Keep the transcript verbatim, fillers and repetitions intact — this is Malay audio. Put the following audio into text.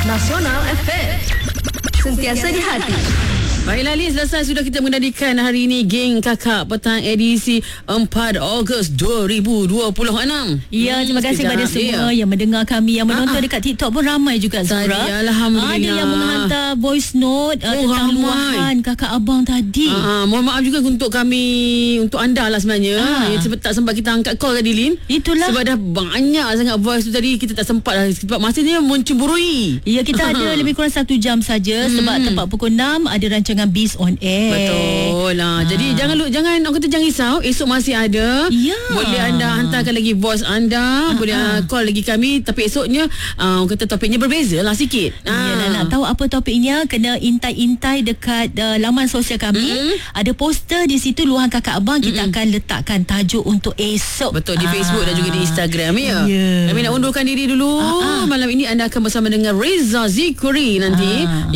Nasional F M. Sentiasa di hati. Baiklah Liz, selesai sudah kita menjadikan hari ini Geng Kakak Petang edisi empat Ogos dua ribu dua puluh enam. Ya, terima kasih kepada semua ya. yang mendengar kami, yang menonton Ha-ha. dekat TikTok pun ramai juga Zura. Tadi, Alhamdulillah. Ada yang menghantar voice note uh, Oh, tentang ramai. luahan kakak abang tadi. Ha, mohon maaf juga untuk kami, untuk anda lah sebenarnya. Ha. Ya, sebab tak sempat kita angkat call tadi Lin. Itulah. Sebab dah banyak sangat voice tu tadi, kita tak sempat lah. Sebab masanya mencemburui. Ya, kita ada lebih kurang satu jam saja Hmm. sebab tepat pukul enam ada rancangan Biz on Air. Betul lah. Ha. Jadi jangan lu jangan orang kata jangan risau, esok masih ada. Ya. Boleh anda hantarkan lagi voice anda, boleh uh, call lagi kami, tapi esoknya uh, orang kata topiknya berbeza lah sikit. Yalah, nak tahu apa topiknya, kena intai-intai dekat uh, laman sosial kami. Mm-hmm. Ada poster di situ luahan kakak abang, kita Mm-hmm. akan letakkan tajuk untuk esok. Betul, di Ah. Facebook dan juga di Instagram ya. Ya. Kami nak undurkan diri dulu. Ah, ah. Malam ini anda akan bersama dengan Reza Zikri nanti. Ah.